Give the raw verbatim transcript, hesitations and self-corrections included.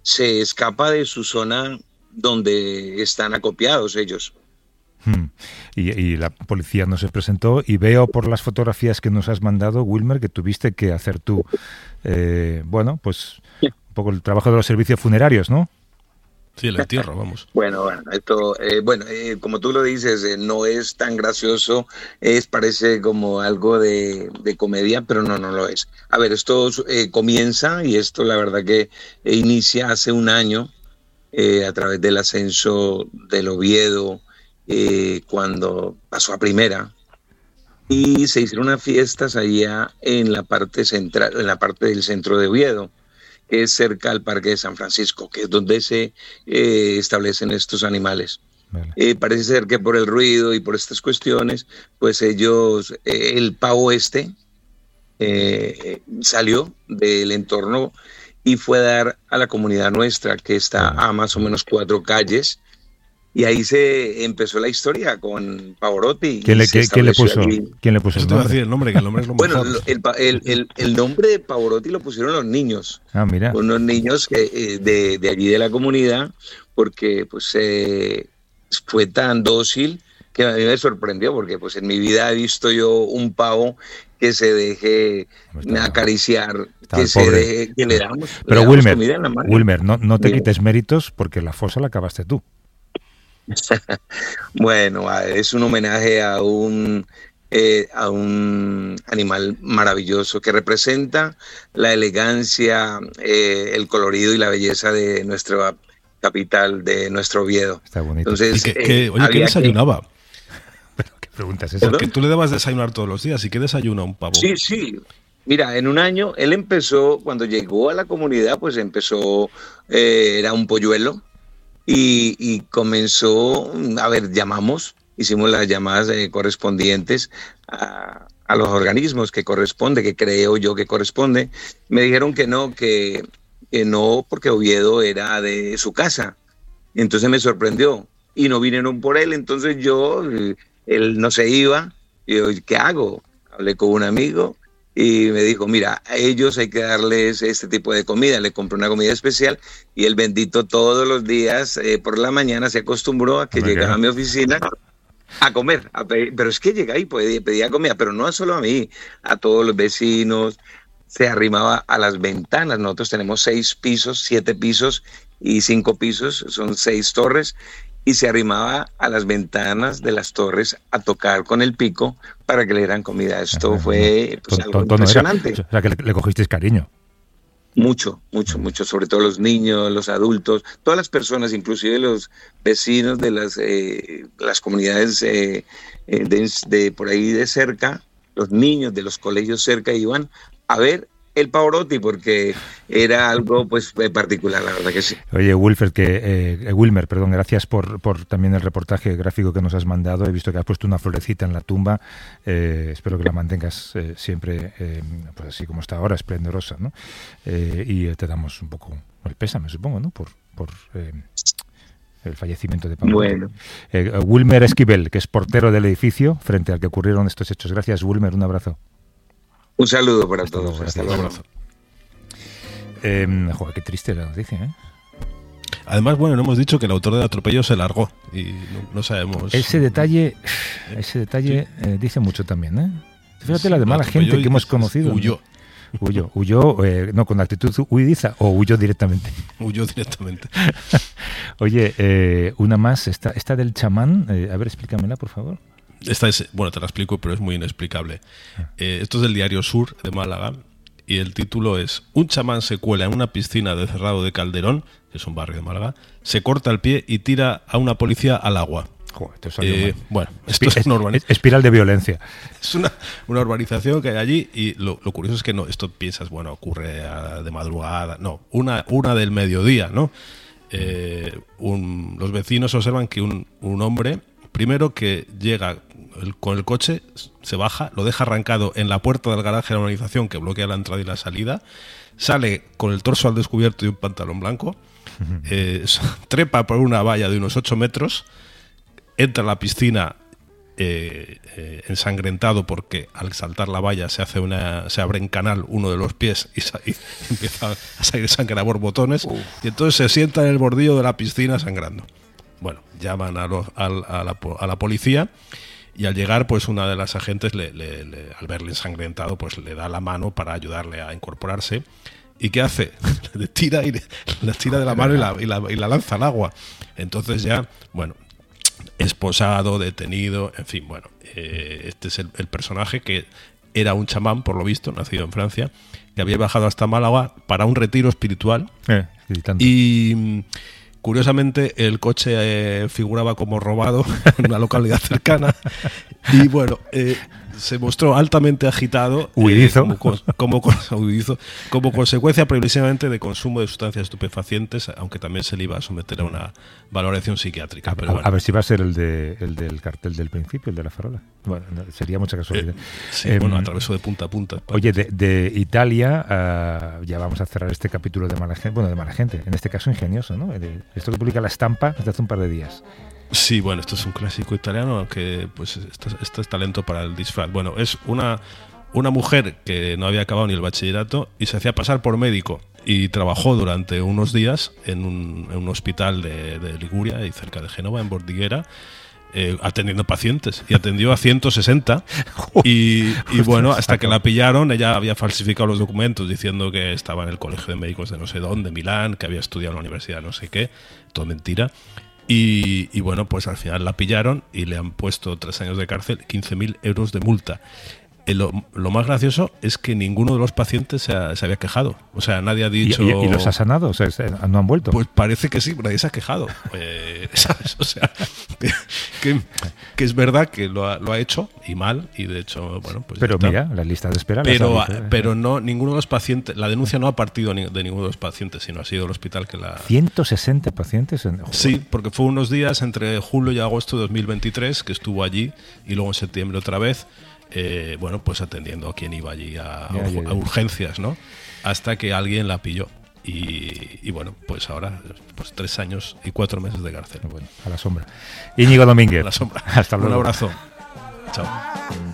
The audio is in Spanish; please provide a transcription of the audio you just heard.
se escapa de su zona donde están acopiados ellos. Hmm. Y, y la policía no se presentó, y veo por las fotografías que nos has mandado, Wilmer, que tuviste que hacer tú, eh, bueno, pues un poco el trabajo de los servicios funerarios, ¿no? Sí, el entierro, vamos. Bueno, bueno, esto, eh, bueno, eh, como tú lo dices, eh, no es tan gracioso, es parece como algo de, de comedia, pero no, no lo es. A ver, esto eh, comienza, y esto la verdad que eh, inicia hace un año eh, a través del ascenso del Oviedo, eh, cuando pasó a primera, y se hicieron unas fiestas allá en la parte central, en la parte del centro de Oviedo, que es cerca al Parque de San Francisco, que es donde se eh, establecen estos animales. Vale. Eh, parece ser que por el ruido y por estas cuestiones, pues ellos, eh, el pavo este eh, salió del entorno y fue a dar a la comunidad nuestra, que está a más o menos cuatro calles, y ahí se empezó la historia con Pavarotti. ¿Quién le, ¿quién, ¿quién le puso, ¿quién le puso el nombre? El nombre, que el nombre es lo bueno, mejor. El, el, el, el nombre de Pavarotti lo pusieron los niños. Ah, mira. Unos niños que, eh, de, de allí de la comunidad, porque pues eh, fue tan dócil que a mí me sorprendió, porque pues en mi vida he visto yo un pavo que se deje está, acariciar, que se deje, que le damos, Pero le damos Wilmer, comida en la mano. Wilmer, no, no te Bien. quites méritos, porque la fosa la acabaste tú. Bueno, es un homenaje a un eh, a un animal maravilloso que representa la elegancia, eh, el colorido y la belleza de nuestra capital, de nuestro Oviedo. Está bonito. Entonces, ¿Y que, que, eh, oye, ¿qué desayunaba? Que... ¿Qué pregunta es esa? Porque tú le dabas desayunar todos los días. ¿Y qué desayuna un pavo? Sí, sí. Mira, en un año él empezó, cuando llegó a la comunidad, pues empezó, eh, era un polluelo. Y, y comenzó, a ver, llamamos, hicimos las llamadas eh, correspondientes a, a los organismos que corresponde, que creo yo que corresponde. Me dijeron que no, que, que no, porque Oviedo era de su casa. Entonces me sorprendió y no vinieron por él. Entonces yo, él no se iba, y yo, ¿qué hago? Hablé con un amigo y me dijo, mira, a ellos hay que darles este tipo de comida. Le compré una comida especial y el bendito todos los días eh, por la mañana se acostumbró a que Hombre, llegaba a mi oficina a comer, a pedir, pero es que llegaba y pedía, pedía comida, pero no solo a mí, a todos los vecinos, se arrimaba a las ventanas. Nosotros tenemos seis pisos, siete pisos y cinco pisos, son seis torres, y se arrimaba a las ventanas de las torres a tocar con el pico para que le dieran comida. Esto fue pues, algo impresionante. O sea, que le, le cogisteis cariño. Mucho, mucho, mucho, sobre todo los niños, los adultos, todas las personas, inclusive los vecinos de las, eh, las comunidades eh, de, de por ahí de cerca, los niños de los colegios cerca iban a ver el Pavarotti, porque era algo pues particular, la verdad que sí. Oye, Wilfred, que, eh, Wilmer, perdón, gracias por, por también el reportaje gráfico que nos has mandado. He visto que has puesto una florecita en la tumba. Eh, espero que la mantengas eh, siempre, eh, pues así como está ahora, esplendorosa, ¿no? Eh, y te damos un poco el pésame, supongo, ¿no? Por, por eh, el fallecimiento de Pavarotti. Bueno. Eh, Wilmer Esquivel, que es portero del edificio frente al que ocurrieron estos hechos. Gracias, Wilmer, un abrazo. Un saludo para Hasta todos. Luego, Hasta luego. Eh, joder, qué triste la noticia, ¿eh? Además, bueno, no hemos dicho que el autor del atropello se largó y no, no sabemos. Ese detalle, ese detalle sí. eh, dice mucho también, ¿eh? Fíjate sí, la de mala gente que hemos conocido. Huyó. ¿no? Huyó, huyó, eh, no, con actitud huidiza o huyó directamente. Huyó directamente. Oye, eh, una más, esta, esta del chamán, eh, a ver, explícamela, por favor. Esta es, bueno, te la explico, pero es muy inexplicable. Eh, esto es del diario Sur de Málaga y el título es: un chamán se cuela en una piscina de Cerrado de Calderón, que es un barrio de Málaga, se corta el pie y tira a una policía al agua. Joder, eh, bueno, esto es, es una urbanización. Espiral de violencia. Es una, una urbanización que hay allí y lo, lo curioso es que no, esto piensas, bueno, ocurre a, de madrugada. No, una, una del mediodía, ¿no? Eh, un, los vecinos observan que un, un hombre, primero que llega el, con el coche, se baja, lo deja arrancado en la puerta del garaje de la urbanización que bloquea la entrada y la salida, sale con el torso al descubierto y un pantalón blanco, eh, trepa por una valla de unos ocho metros, entra a la piscina eh, eh, ensangrentado porque al saltar la valla se hace una, se abre en canal uno de los pies y, sa- y empieza a salir sangre a borbotones. Uf. Y entonces se sienta en el bordillo de la piscina sangrando. Bueno, llaman a, los, a, a, la, a la policía y al llegar, pues una de las agentes, le, le, le, al verle ensangrentado, pues le da la mano para ayudarle a incorporarse. ¿Y qué hace? Le tira, y le, le tira de la mano y la, y, la, y la lanza al agua. Entonces ya, bueno, esposado, detenido, en fin, bueno, eh, este es el, el personaje que era un chamán, por lo visto, nacido en Francia, que había bajado hasta Málaga para un retiro espiritual. Eh, y curiosamente el coche eh, figuraba como robado en una localidad cercana. Y bueno, eh, se mostró altamente agitado, huidizo. Eh, como, como, como, huidizo, como consecuencia previsiblemente de consumo de sustancias estupefacientes, aunque también se le iba a someter a una valoración psiquiátrica. A, pero a, bueno. a ver si va a ser el, de, el del cartel del principio, el de la farola. Bueno, no, sería mucha casualidad. Eh, sí, eh, bueno, atravesó de punta a punta. Oye, de, de Italia, uh, ya vamos a cerrar este capítulo de mala gente, bueno, de mala gente, en este caso ingenioso, ¿no? De, esto que publica La Estampa desde hace un par de días. Sí, bueno, esto es un clásico italiano, aunque pues esto, esto es talento para el disfraz. Bueno, es una, una mujer que no había acabado ni el bachillerato y se hacía pasar por médico y trabajó durante unos días en un, en un hospital de, de Liguria y cerca de Génova, en Bordighera, eh, atendiendo pacientes, y atendió a ciento sesenta y, y bueno, hasta que la pillaron, ella había falsificado los documentos diciendo que estaba en el colegio de médicos de no sé dónde, Milán, que había estudiado en la universidad no sé qué, todo mentira. Y, y bueno, pues al final la pillaron y le han puesto tres años de cárcel, quince mil euros de multa. Eh, lo, lo más gracioso es que ninguno de los pacientes se, ha, se había quejado. O sea, nadie ha dicho... ¿Y, y, y los ha sanado? O sea, ¿no han vuelto? Pues parece que sí, pero nadie se ha quejado. Eh, ¿sabes? O sea, que, que, que es verdad que lo ha, lo ha hecho y mal, y de hecho, bueno, pues pero ya mira, está. la lista de espera... Pero, pero no, ninguno de los pacientes... La denuncia no ha partido ni, de ninguno de los pacientes, sino ha sido el hospital que la... ¿ciento sesenta pacientes? En... Sí, porque fue unos días entre julio y agosto de dos mil veintitrés que estuvo allí, y luego en septiembre otra vez... Eh, bueno, pues atendiendo a quien iba allí a, ya, ya, ya. a urgencias, ¿no? Hasta que alguien la pilló. Y, y bueno, pues ahora, pues tres años y cuatro meses de cárcel. Bueno, a la sombra. Íñigo Domínguez. A la sombra. Hasta luego. Un abrazo. Chao.